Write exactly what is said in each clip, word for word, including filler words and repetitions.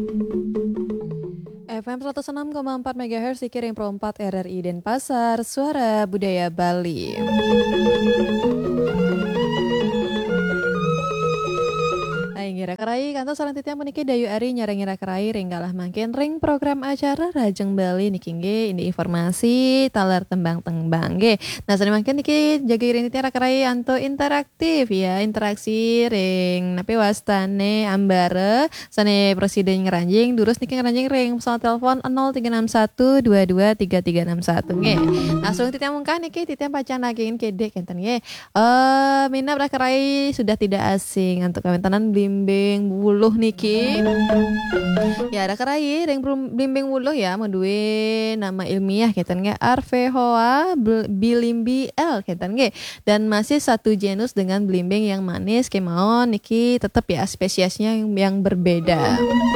F M seratus enam koma empat MHz dikirim Pro empat R R I Denpasar, Suara Budaya Bali. Ay ngira kerai kantor selanjutnya meniki Dayu Ari nyara ngira kerai ringgalah makin ring program acara Rajeng Bali niki nge ini informasi talar tembang-tembang ge. Nah sani makin niki jaga iring tiara kerai anto interaktif ya interaksi ring napi wastane ambare sane presiden ngeranjing durus niki ngeranjing ring pesawat telepon nol tiga enam satu dua dua tiga tiga enam satu nge. Langsung titiang mungkah niki titiang pacan lagi kede kenten nge. Eh mina kerai sudah tidak asing untuk kawentanan blimbing wuluh niki. Ya ada kerai ring blimbing wuluh ya menduwe nama ilmiah keten nge Arvehoa bilimbi L keten nge dan masih satu genus dengan blimbing yang manis kemauan niki tetap ya spesiesnya yang, yang berbeda.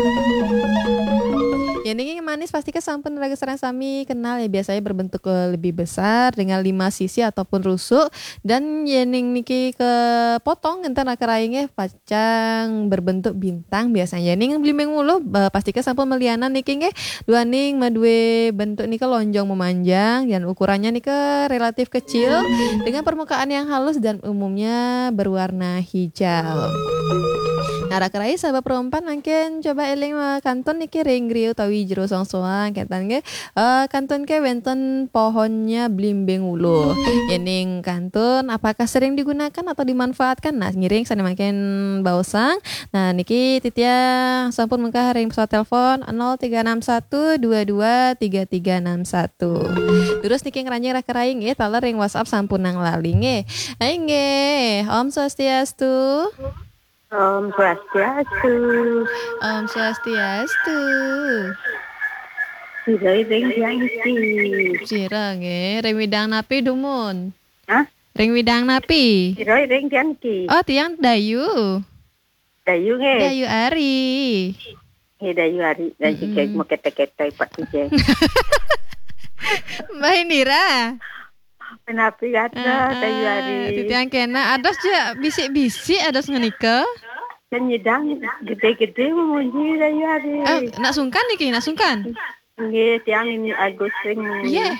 Yang ini manis pasti sampun raga sareng sami kenal ya biasanya berbentuk lebih besar dengan lima sisi ataupun rusuk dan yening niki ke potong enten akaraingnya pacang berbentuk bintang biasanya yening blimbing mulu pasti sampun melianan niki nge dua ning madue bentuk niki lonjong memanjang dan ukurannya niki relatif kecil dengan permukaan yang halus dan umumnya berwarna hijau. Nah, kerai sahabat perempuan mungkin coba eling kanton niki ring griu tawi jero song-soang ketan ge uh, kanton ke wenten pohonnya blimbing wuluh. Yening kanton apakah sering digunakan atau dimanfaatkan? Nah, ngiring sana makin bausang. Nah, niki titia sampun mengkah ring pesawat telepon nol tiga enam satu dua dua tiga tiga enam satu. Terus niki ngeranjing kerai nge taler ring WhatsApp sampun nang lali nge. Hai nge, Om Swastiastu. Om Swastiastu. Om Swastiastu. Sirai ring yang isi. Sirang eh, ring widang napi dumun. Hah? Ring widang napi. Sirai ring yang ki. Oh tiang Dayu. Dayu nge. Dayu Ari. He Dayu Ari. Dan si kek mau kete-kete pak tije. Mbak Indira. Menapi kata Dayu Ari. Titiang kena adas je bisik-bisik adas ngenika. Dan nyedang gede-gede memuji Dayu Ari. Eh, nak sungkan niki, nak sungkan. Nge tiang ini Agus ring. Iya.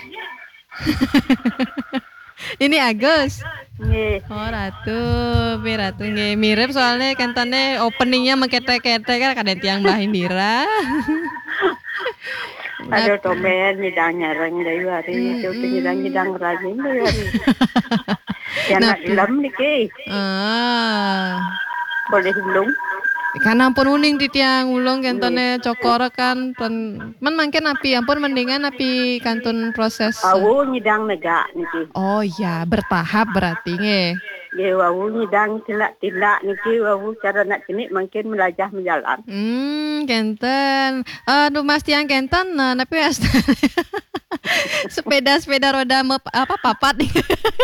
Ini Agus. Nge. Oh ratu, pi ratu nge mirip soalnya kantane openingnya mengkete-kete kan kadang tiang Mbah Indira. Ada tomen nyedang nyarang Dayu Ari. Itu nyedang-nyedang rajin Dayu Ari. Yang nak ilam niki. Ah. Boleh hulung. Kan ampun uning di tiang ulung kantone cokor kan pen men mangken api ampun mendingan api kantun proses. Awu nyedang negak niki. Oh iya bertahap berarti nge. Ye wawu nyedang tilak-tilak niki wawu cara nak jenik mungkin melajah menjalan. Hmm kenten. Aduh Mas tiang kenten nah tapi sepeda-sepeda roda mep, apa papat nih.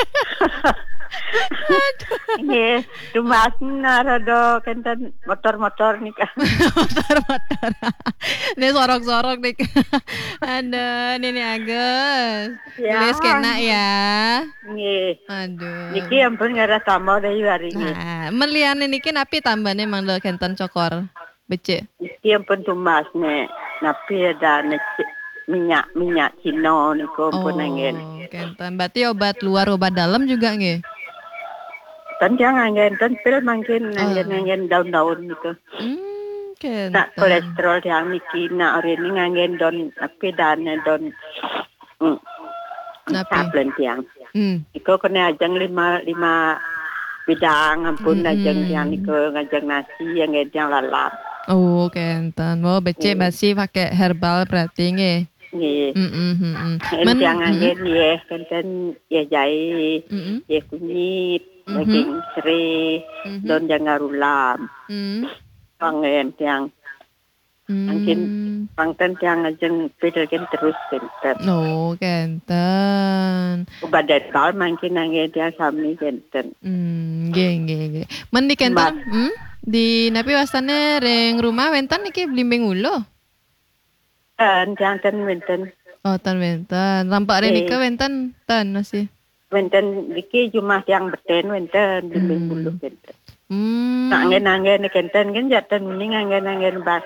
Nggih, dumas narado kenten motor-motor nika. Motor-motor. Ini sorok-sorok nih. Aduh, ini Agus. Ya. Tulis kena ya. Nggih. Aduh. Niki ampun ngara tambah dari hari ini. Nah, meliane niki napi tambane mang le kenten cokor. Bece. Niki ampun dumas ne. Napi ada neci minyak minyak Cina niku ampun angin. Oh, kenten. Berarti obat luar obat dalam juga nggih. Tan jangan angin tan pil mungkin angin angin daun-daun niku. Hmm, kenten. Nak kolesterol yang niki nak hari ini angin don napi dan don. Hmm. Napi. Tablen tiang. Hmm. Iko kena ajang lima lima bidang ampun Mm-hmm. ajang yang iko ngajang nasi yang ngajang lalap. Oh, kenten. Mau becek Mm. masih pakai herbal berarti nggih. Nggih. Mm mm Men yang angin ye kan ya jahe, Mm-mm. ya kunyit, Mhm. daging serai, Mhm. don jangan rulam. Mm. Pangen tiang Angin Mm. pangten tiang ajeng pedalkan terus kenten. Oh, kenten. Badan kal mungkin angin tiang sami kenten. Hmm, nggih nggih nggih. Men di kenten, hmm? Di napi wastane reng rumah wenten iki blimbing ulo. Kan tiang ten wenten. Oh, tan wenten. Lampak reng Eh. nika wenten tan masih. Wenten iki cuma tiang beten wenten bimbing Hmm. bulu kenten. Hmm. Angin-angin kenten kan jatan mending angin-angin bas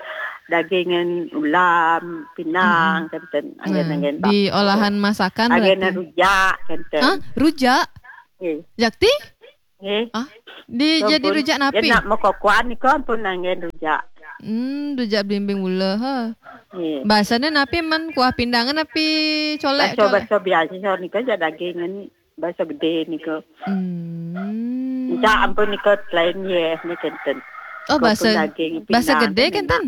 dagingan ulam, pinang, kenten, angen-angen Nah, di olahan masakan Agen berarti. rujak, kenten. Hah? Rujak? Eh, Jakti? eh. Ah, di jadi Ampun. rujak napi. Ya nak mau kokoan ni kan pun angen rujak. Hmm, rujak blimbing ula ha. Eh. Bahasanya napi man kuah pindangan napi colek colek. Baso-baso biasa so ni kan jadi dagingan baso gede ni ko. Hmm. Ja ampun ni ko lain ye ni kenten. Oh, Kau bahasa pun daging bahasa pinang gede kan kan?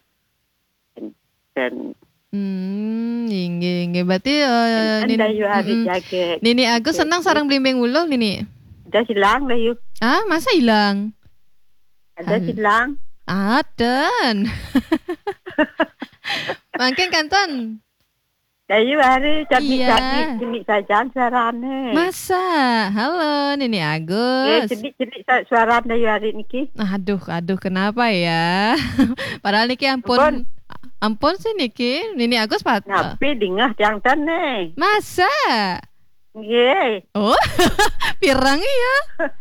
Dan Hmm, inge inge berarti uh, anda Nini, yu hari mm-mm. jaga. Nini Agus senang sarang blimbing ulo Nini. Dah silang dah yu. Ah, masa hilang? Ada Hal- silang. Aden. Makin kanton. Dah yu hari jadi Iya. jadi jenis saja suarane. Masa? Halo Nini Eh, Agus. jenis jenis suara dah yu hari niki. Aduh, aduh kenapa ya? Padahal Niki ampun. Ampun. Ampun sih Niki. Nini Agus pat. Napi dingah tiang tan ni. Masa? Ye. Oh, pirang ya.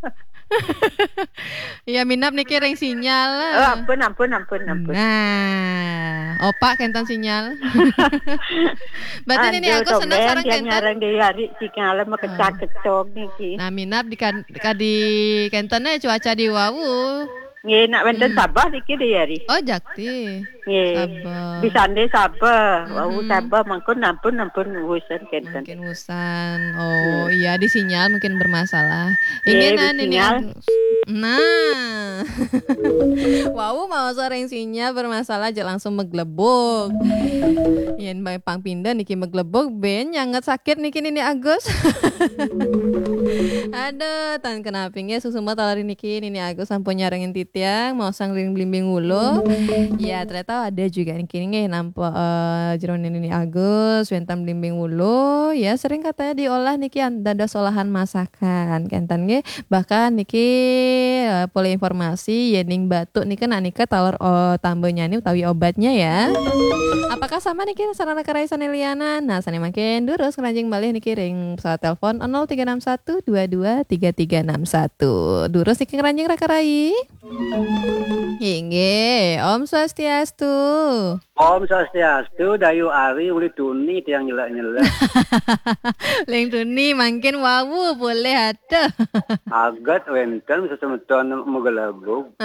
Ya minap Niki ring sinyal lah. Oh, ampun ampun ampun ampun. Nah, opak kentan sinyal. Berarti Nini Aduh, Agus senang tomen sarang dia kentan. nyarang dia hari si kala mau kecak kecok niki. Nah, minap di kan di kentannya cuaca di wawu. Ye nak benten sabah niki dia hari. Oh, Jakti. Ye. Sabah. Bisa ande sabah. Wau sabah mangkon ampun ampun wusen kenten. Mungkin usan. Oh, iya di sinyal mungkin bermasalah. Iya, Ingin di Nini sinyal. Agus. Nah. Wow, mau sering sinyal bermasalah aja langsung meglebok. Yen bae pang pindah niki meglebok ben nyanget sakit niki Nini Agus. Aduh, tan kenapingnya susu mah talari niki Nini Agus sampun nyarengin titiang mau sang ring blimbing ulo. Ya, ternyata ada juga niki nggih nampo uh, jero Nini Agus wentam blimbing ulo. Ya, sering katanya diolah niki dados olahan masakan. Kentan nggih bahkan niki uh, boleh informasi yening batuk niki nak nika tawar oh, tambahnya nih utawi obatnya ya. Apakah sama niki sarana karaisan Eliana? Nah, sane makin durus keranjing malih niki ring pesawat telepon nol tiga enam satu dua dua tiga tiga enam satu. Durus niki keranjing rakarai. Inge, Om Swastiastu. Om Swastiastu, Dayu Ari, uli tuni tiang nyelak-nyelak. Leng tuni makin wawu boleh ada. Agat wenten sesemeton megelabuk.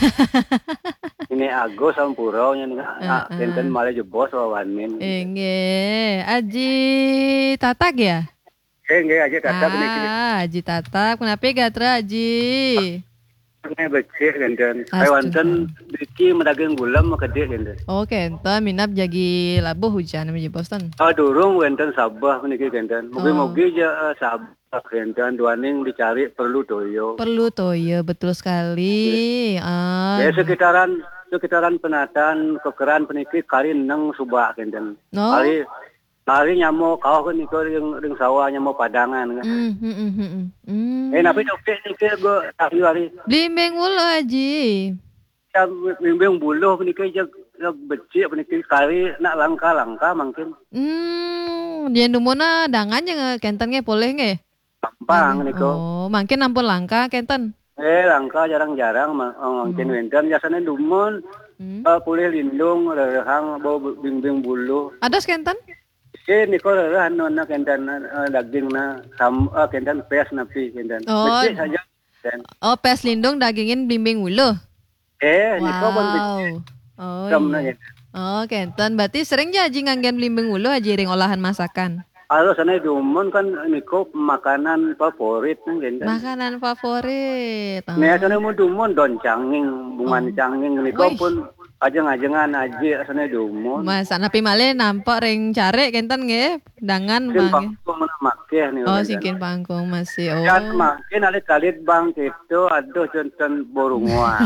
Ini Agus sampurau nya nih. Ah, wenten malah jebos wawanin. Inge, Aji Tatak ya? Eh, nggak aja tatap ini kini. Ah, Aji Tatak. Kenapa gatra Aji? Ini beceh wenten. Astu. Ay wenten diki medaging gulam makede wenten. Oke, enta minap jagi labuh hujan menuju Boston. Ah, durung wenten sabah niki wenten. Mugi-mugi ja eh, sabah wenten duaning dicari perlu toyo. Perlu toyo, betul sekali. Ah, Ya sekitaran sekitaran penatan kekeran peniki kali neng subak wenten. No. Kali kali nyamo kau kan niko ring ring sawah nyamo padangan kan. Hmm, hmm, hmm, hmm, hmm. Eh napi dokter niki go tak hari. Blimbing ulo Aji. Yang bimbing buluh peniki jag jag becik peniki kali nak langka-langka mungkin Hmm, dia numona dangan yang kentan nge boleh nge? gampang niko. Oh, makin ampun langka kentan. Eh langka jarang-jarang ma- oh, mungkin wenten biasanya dumun Hmm. eh, pulih lindung rehang bau bimbing buluh. Ada kentan? Eh niko rehan nona kendan eh, daging na sam eh, kendan pes napi kendan. Oh. Becik saja. Dan, Oh, pes lindung dagingin blimbing ulo. eh niko pun becik Wow. Oh, sama iya. ya. Oh, kentan. Berarti sering ya Aji nganggen blimbing ulo Aji ring olahan masakan. Kalau sana dumun kan niko makanan favorit nih kendan. Makanan favorit. Oh. Nih sana mau dumun don canging bungan canging niko Wih. pun ajeng-ajengan aja sana dumun. Mas, napi male nampak ring cari kentan nge? Dangan Mungkin bang. panggung mana makeh nih. Oh, kendan. singkin pangkung masih. Oh. Dan makin alit-alit bang itu aduh conten borungwa.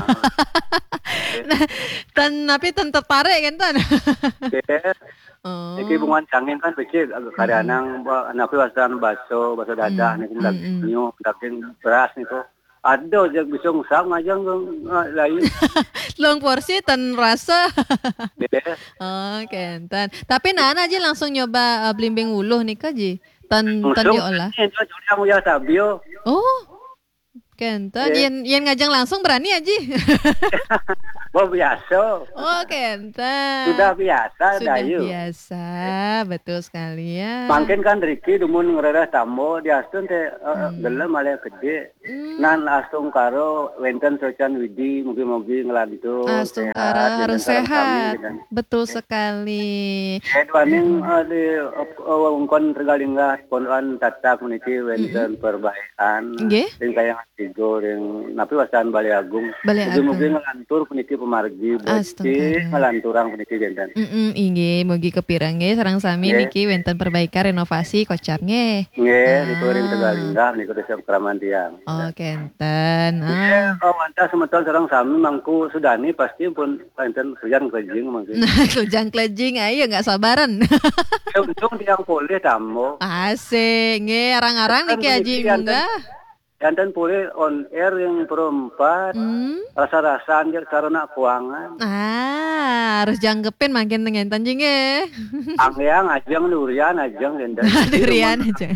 Nah, tan napi tan tertarik kentan. Ya, Oh. iki bungan canging kan becik agak kadang napi wasan baso, baso dadah nih daging nyu, daging beras nih tuh. Aduh jag bisa ngusang aja nggak lain. Long porsi tan rasa. Ya. Oh, kentan. Tapi Nana aja langsung nyoba uh, blimbing uluh nih kaji. Tan tan Langsung, diolah. Itu kamu ya sabio. Oh. Kentan, Ya. yen yen ngajang langsung berani aja. Oh biasa. Oh, kenta. Sudah biasa Sudah Dayu. biasa, betul sekali ya. Mungkin kan Riki dumun ngerera tambo di astun teh uh, Hmm. gelem ale gede. Hmm. Nan astung karo wenten socan widi mugi-mugi ngelantu Astungkara harus sehat. Betul sekali. Edwaning di wongkon regalingga pondoan tatak meniki wenten perbaikan. Nggih. Ring kaya tigo ring napi wasan Bali Agung. Bali Agung. Mugi-mugi ngelantur meniki pemargi beci Astungkara. ngelanturang meniki genten. Mm inggih mugi kepirang nggih sareng sami Nggih. niki wenten perbaikan renovasi kocap nggih. Nggih, niku ring Ah. regalingga niku desa Kraman Tiang. Oh, kenten. Ya, Ah. oh, mantap semeton sareng sami mangku sudani pasti pun enten hujan kejing mungkin. Nah, klejang klejing ayo nggak sabaran. Ya, untung tiang boleh tamu. Asik, nggih arang-arang niki Haji munggah. Enten boleh on air yang perempat. Hmm. Rasa-rasa anjir sarana keuangan. Ah, harus janggepin makin ngenten jing nggih. Angyang ajeng durian ajeng genten. Durian aja.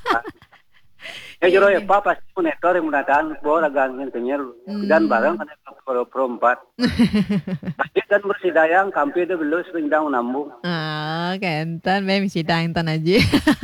Ya jero ya pa pasti monitor yang mendatang bawa lagan kenyer dan barang kan kalau perempat. Pasti kan bersidayang kampi itu belum sepindang nambung. Ah, kenten be misi dangtan aja.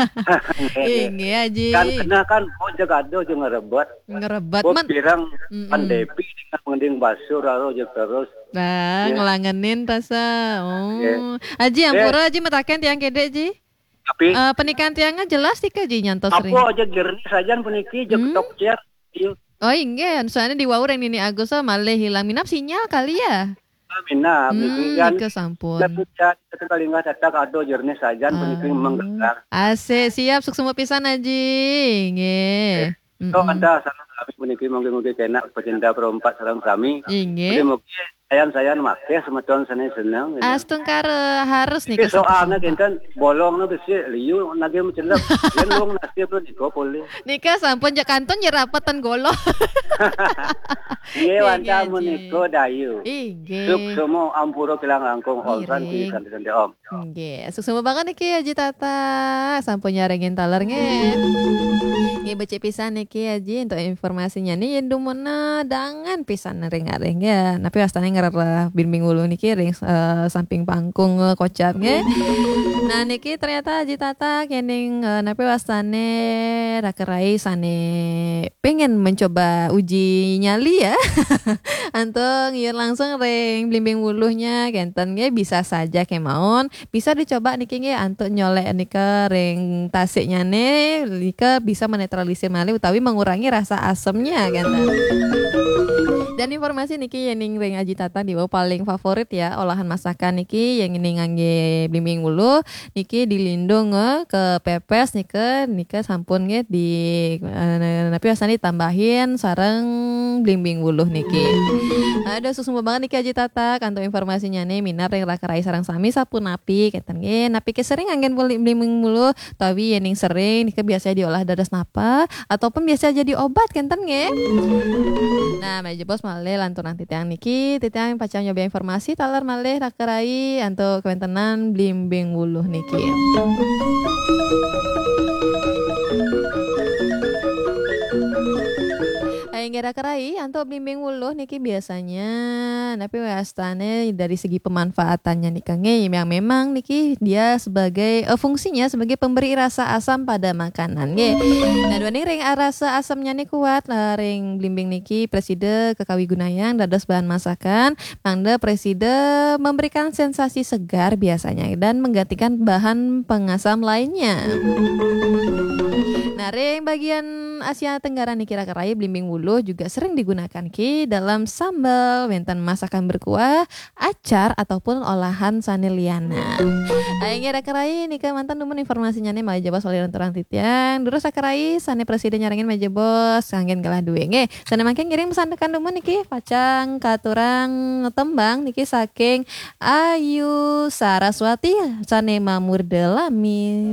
Inggih Haji. Kan kena kan oh jagado jeung ngarebat. Ngerebat Oh man. pirang Mm-mm. pandepi dengan mengending basur aro jeung terus. Nah, Ya. ngelangenin rasa. Oh. Ya. Haji yang Ya. pura Haji metaken tiang kede Ji. Tapi Eh, pernikahan tiangnya jelas tika Ji nyantos ring. aku aja jernih saja puniki jeung Hmm? tok cer. Ieu Oh inggih, soalnya di wawur yang Nini Agus ah, malih hilang minap sinyal kali ya. mina Hmm, puniki kan ike sampun. Ketika sekali nggak tatak ado jernih saja puniki menggerak. Ase siap suk semua pisan Haji. Nggih. So ada sareng kami puniki mungkin-mungkin kena pecinta perempat sareng kami. Inggih. Mungkin sayan-sayan make semeton seneng seneng. Astungkara harus nih Tapi soalnya kinten bolong na besi liu nage mencelak. Yan luang nasib lo di kopol. Nika sampun jak kanton ya rapatan golo. Iya wanta Haji. meniko dayu. Suk Inggih. semua ampuro kilang langkung olsan di Miring. kanti-kanti om. Nggih, suk semua banget niki Haji Tata. Sampun nyarengin taler nge. Nggih becek pisan niki Haji untuk informasinya nih yang dumuna dangan pisan nering-nering ya. Tapi wastane ngerah bimbing ulu niki ring eh, samping pangkung eh, kocap nge. Nah niki ternyata Haji Tata kening eh, napi wastane rakerai sane pengen mencoba uji nyali ya. Antong iya langsung ring blimbing wuluhnya kenten nge bisa saja kemaon bisa dicoba niki nge antuk nyolek nika ring tasiknya nih nika bisa menetralisir malih utawi mengurangi rasa asemnya kan. Dan informasi niki yang ring Haji Tata di bawah paling favorit ya olahan masakan niki yang ini ngangge blimbing wulu niki dilindung eh, ke pepes nika nika sampun nge di eh, tapi asani tambahin sareng blimbing wuluh niki. Ada susumba banget niki Haji Tata kantor informasinya nih minar yang rakarai sarang sami sapu napi keten nge napi ke sering angin blimbing wuluh tapi yang sering nika biasanya diolah dadas napa ataupun biasa jadi obat kenten nge. Nah, meja bos malih lantunan titiang niki, titiang pacang nyoba informasi talar malih rakarai antuk kewentenan blimbing wuluh niki. Aing rakarai antuk blimbing wuluh niki biasanya tapi wastane dari segi pemanfaatannya nih Kang yang memang niki dia sebagai eh, fungsinya sebagai pemberi rasa asam pada makanan nge. Nah dua ning ring rasa asamnya nih kuat lah ring blimbing niki preside kekawi gunayang dados bahan masakan mangda preside memberikan sensasi segar biasanya dan menggantikan bahan pengasam lainnya. Nah, ring bagian Asia Tenggara nih kira-kira blimbing wuluh juga sering digunakan ki dalam sambal, wenten masakan berkuah, acar ataupun olahan saneliana. Aing kira-kira nih ke mantan numun informasinya nih meja bos oleh orang titiang. Dulu sakarai sane presiden nyarengin meja bos angin kalah duwe nge. Sane mangke ngirim pesan tekan numun niki pacang katurang tembang niki saking Ayu Saraswati sane Mamur Delami.